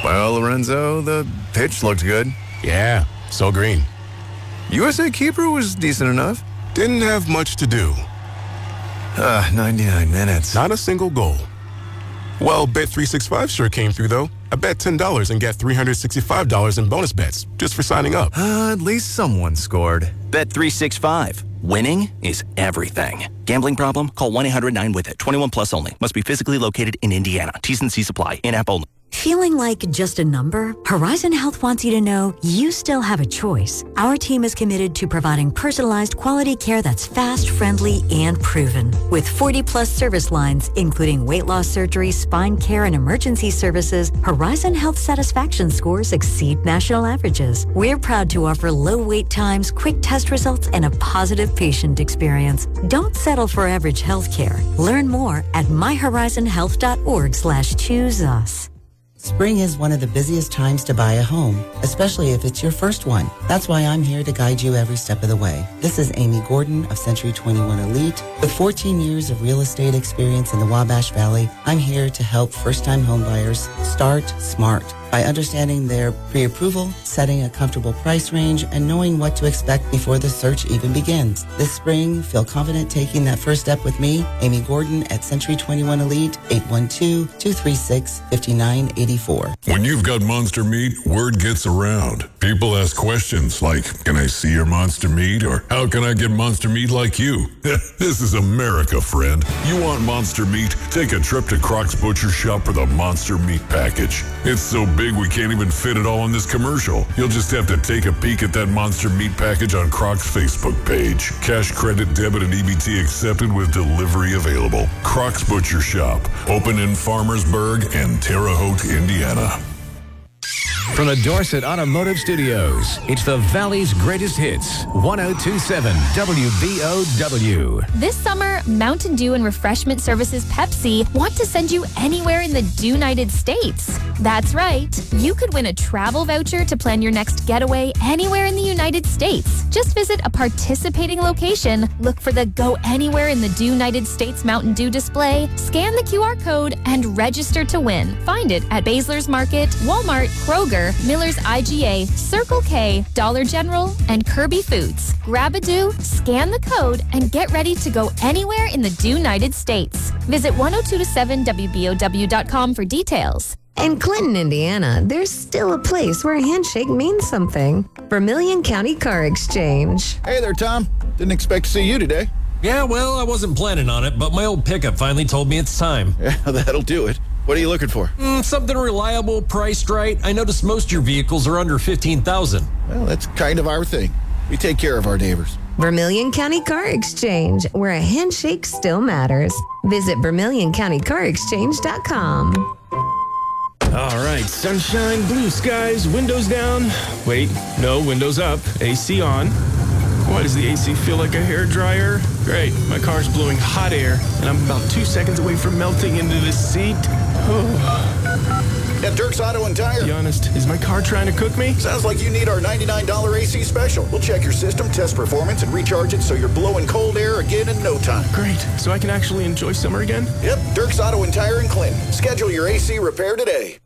Well, Lorenzo, the pitch looked good. Yeah, so green. USA Keeper was decent enough. Didn't have much to do. 99 minutes. Not a single goal. Well, Bet365 sure came through, though. I bet $10 and get $365 in bonus bets just for signing up. At least someone scored. Bet365. Winning is everything. Gambling problem? Call 1-800-9-WITH-IT. 21 plus only. Must be physically located in Indiana. T's and C's apply. In-app only. Feeling like just a number? Horizon Health wants you to know you still have a choice. Our team is committed to providing personalized quality care that's fast, friendly, and proven. With 40-plus service lines, including weight loss surgery, spine care, and emergency services, Horizon Health satisfaction scores exceed national averages. We're proud to offer low wait times, quick test results, and a positive patient experience. Don't settle for average health care. Learn more at myhorizonhealth.org/choose us. Spring is one of the busiest times to buy a home, especially if it's your first one. That's why I'm here to guide you every step of the way. This is Amy Gordon of Century 21 Elite. With 14 years of real estate experience in the Wabash Valley, I'm here to help first-time homebuyers start smart by understanding their pre-approval, setting a comfortable price range, and knowing what to expect before the search even begins. This spring, feel confident taking that first step with me, Amy Gordon at Century 21 Elite, 812-236-5984. When you've got monster meat, word gets around. People ask questions like, can I see your monster meat? Or how can I get monster meat like you? This is America, friend. You want monster meat? Take a trip to Croc's Butcher Shop for the Monster Meat Package. It's so big we can't even fit it all in this commercial. You'll just have to take a peek at that Monster Meat Package on Croc's Facebook page. Cash, credit, debit, and EBT accepted with delivery available. Croc's Butcher Shop, open in Farmersburg and Terre Haute, Indiana. From the Dorset Automotive Studios, it's the Valley's greatest hits, 1027 WBOW. This summer, Mountain Dew and Refreshment Services Pepsi want to send you anywhere in the United States. That's right. You could win a travel voucher to plan your next getaway anywhere in the United States. Just visit a participating location, look for the Go Anywhere in the United States Mountain Dew display, scan the QR code, and register to win. Find it at Basler's Market, Walmart, Kroger, Miller's IGA, Circle K, Dollar General, and Kirby Foods. Grab a Dew, scan the code, and get ready to go anywhere in the United States. Visit 1027WBOW.com for details. In Clinton, Indiana, there's still a place where a handshake means something. Vermilion County Car Exchange. Hey there, Tom. Didn't expect to see you today. Yeah, well, I wasn't planning on it, but my old pickup finally told me it's time. Yeah, that'll do it. What are you looking for? Something reliable, priced right. I noticed most of your vehicles are under $15,000. Well, that's kind of our thing. We take care of our neighbors. Vermilion County Car Exchange, where a handshake still matters. Visit VermilionCountyCarExchange.com. All right, sunshine, blue skies, windows down. Wait, no, windows up, AC on. Why does the AC feel like a hairdryer? Great, my car's blowing hot air, and I'm about 2 seconds away from melting into this seat. At Dirk's Auto and Tire. To be honest, is my car trying to cook me? Sounds like you need our $99 AC special. We'll check your system, test performance, and recharge it so you're blowing cold air again in no time. Great, so I can actually enjoy summer again? Yep, Dirk's Auto and Tire in Clinton. Schedule your AC repair today.